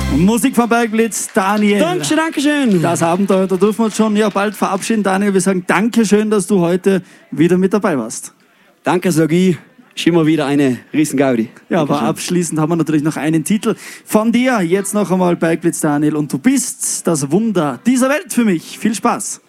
Musik von Bergblitz, Daniel. Dankeschön, Dankeschön. Das Abenteuer, da dürfen wir uns schon ja bald verabschieden, Daniel. Wir sagen Dankeschön, dass du heute wieder mit dabei warst. Danke, Sergi. Ist immer wieder eine Riesengaudi. Ja, aber abschließend haben wir natürlich noch einen Titel von dir. Jetzt noch einmal Bergblitz, Daniel. Und du bist das Wunder dieser Welt für mich. Viel Spaß.